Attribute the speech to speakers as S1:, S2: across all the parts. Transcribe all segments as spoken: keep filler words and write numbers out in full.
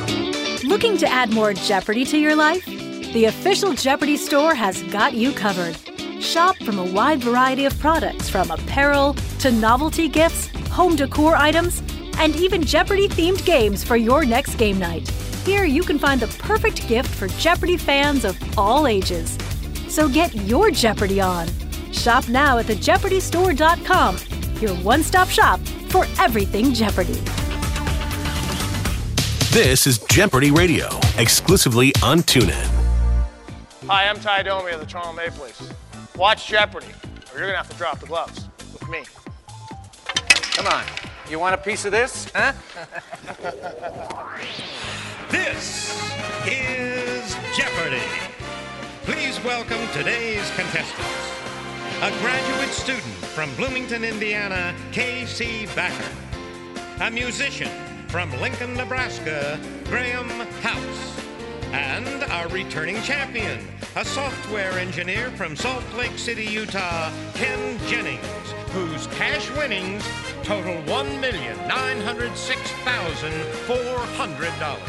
S1: Looking to add more Jeopardy to your life? The official Jeopardy store has got you covered. Shop from a wide variety of products, from apparel to novelty gifts, home decor items, and even Jeopardy-themed games for your next game night. Here you can find the perfect gift for Jeopardy fans of all ages. So get your Jeopardy on. Shop now at the jeopardy store dot com, your one-stop shop for everything Jeopardy.
S2: This is Jeopardy Radio, exclusively on TuneIn.
S3: Hi, I'm Ty Domi of the Toronto Maple Leafs. Watch Jeopardy, or you're going to have to drop the gloves with me.
S4: Come on. You want a piece of this, huh?
S5: This is Jeopardy! Please welcome today's contestants. A graduate student from Bloomington, Indiana, K C Backer. A musician from Lincoln, Nebraska, Graham House. And our returning champion, a software engineer from Salt Lake City, Utah, Ken Jennings, whose cash winnings total one million nine hundred six thousand four hundred dollars.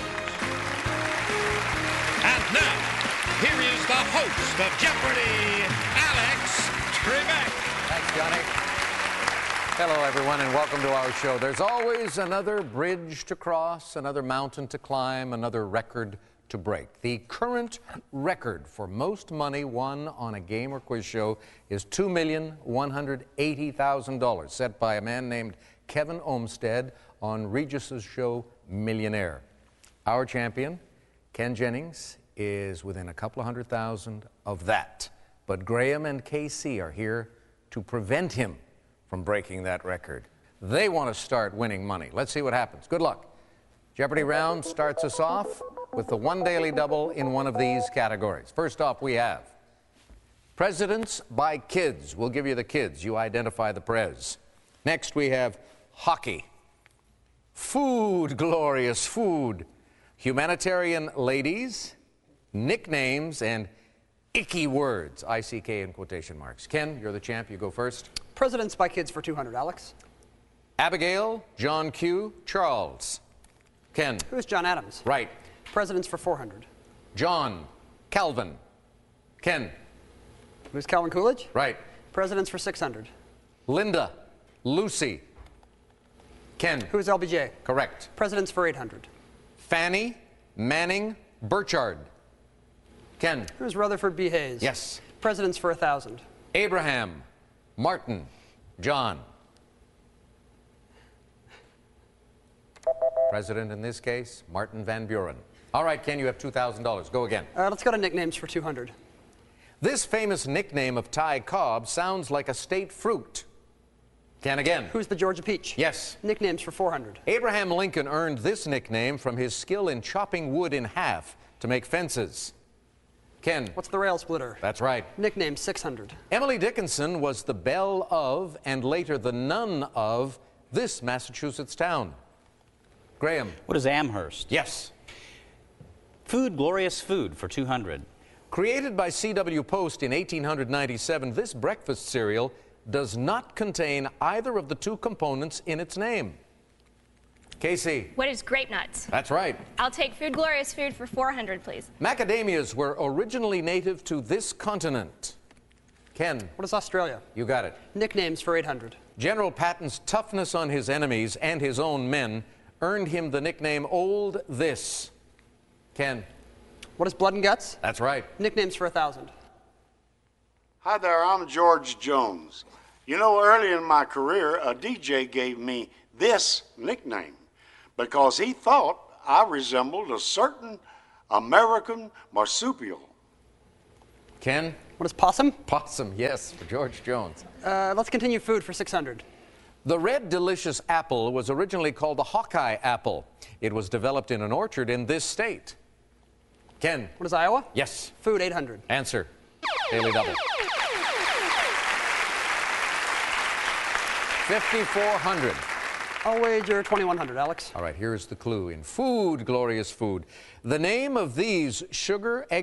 S5: And now, here is the host of Jeopardy, Alex Trebek.
S4: Thanks, Johnny. Hello, everyone, and welcome to our show. There's always another bridge to cross, another mountain to climb, another record to break. The current record for most money won on a game or quiz show is two million one hundred eighty thousand dollars, set by a man named Kevin Olmsted on Regis's show Millionaire. Our champion, Ken Jennings, is within a couple of hundred thousand of that. But Graham and K C are here to prevent him from breaking that record. They want to start winning money. Let's see what happens. Good luck. Jeopardy round starts us off with the one daily double in one of these categories. First off, we have Presidents by Kids. We'll give you the kids. You identify the prez. Next, we have hockey. Food, glorious food. Humanitarian ladies, nicknames, and icky words. I C K in quotation marks. Ken, you're the champ. You go first.
S6: Presidents by Kids for two hundred, Alex.
S4: Abigail, John Q, Charles. Ken.
S6: Who's John Adams?
S4: Right.
S6: Presidents for four hundred.
S4: John, Calvin. Ken.
S6: Who's Calvin Coolidge?
S4: Right.
S6: Presidents for six hundred.
S4: Linda, Lucy. Ken.
S6: Who's L B J?
S4: Correct.
S6: Presidents for eight hundred.
S4: Fanny, Manning, Burchard. Ken.
S6: Who's Rutherford B. Hayes?
S4: Yes.
S6: Presidents for one thousand.
S4: Abraham, Martin, John. President in this case, Martin Van Buren. All right, Ken, you have two thousand dollars. Go again.
S6: Uh, let's go to nicknames for two hundred.
S4: This famous nickname of Ty Cobb sounds like a state fruit. Ken again.
S6: Who's the Georgia Peach?
S4: Yes.
S6: Nicknames for four hundred.
S4: Abraham Lincoln earned this nickname from his skill in chopping wood in half to make fences. Ken.
S6: What's the rail splitter?
S4: That's right.
S6: Nickname six hundred.
S4: Emily Dickinson was the belle of, and later the nun of, this Massachusetts town. Graham.
S7: What is Amherst?
S4: Yes.
S7: Food, glorious food for two hundred.
S4: Created by C W Post in eighteen ninety-seven, this breakfast cereal does not contain either of the two components in its name. Casey.
S8: What is grape nuts?
S4: That's right.
S8: I'll take Food Glorious Food for four hundred, please.
S4: Macadamias were originally native to this continent. Ken.
S6: What is Australia?
S4: You got it.
S6: Nicknames for eight hundred.
S4: General Patton's toughness on his enemies and his own men earned him the nickname Old This. Ken.
S6: What is Blood and Guts?
S4: That's right.
S6: Nicknames for one thousand.
S9: Hi there, I'm George Jones. You know, early in my career, a D J gave me this nickname because he thought I resembled a certain American marsupial.
S4: Ken?
S6: What is possum?
S4: Possum, yes, for George Jones.
S6: Uh, let's continue food for six hundred.
S4: The red delicious apple was originally called the Hawkeye apple. It was developed in an orchard in this state. Ken?
S6: What is Iowa?
S4: Yes.
S6: Food eight hundred.
S4: Answer. Daily double. fifty-four hundred.
S6: I'll wager twenty-one hundred, Alex.
S4: All right, here's the clue. In food, glorious food, the name of these sugar, egg,